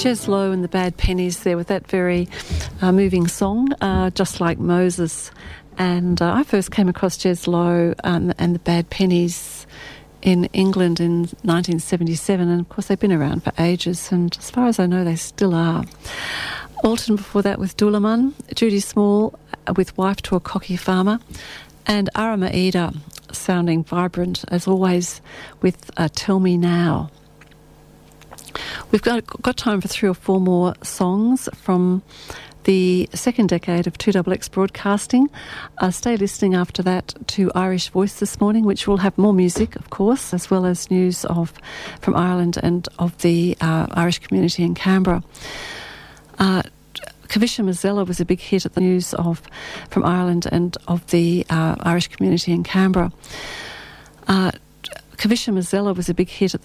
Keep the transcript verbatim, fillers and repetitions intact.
Jez Lowe and the Bad Pennies there with that very uh, moving song, uh, Just Like Moses. And uh, I first came across Jez Lowe um, and the Bad Pennies in England in nineteen seventy-seven, and of course they've been around for ages, and as far as I know they still are. Alton before that with Dulaman, Judy Small with Wife to a Cocky Farmer, and Ara Maeda sounding vibrant as always with uh, Tell Me Now. We've got, got time for three or four more songs from the second decade of two X X broadcasting. Uh, stay listening after that to Irish Voice this morning, which will have more music, of course, as well as news of from Ireland and of the uh, Irish community in Canberra. Uh, Kavisha Mazzella was a big hit at the news of from Ireland and of the uh, Irish community in Canberra. Uh, Kavisha Mazzella was a big hit at the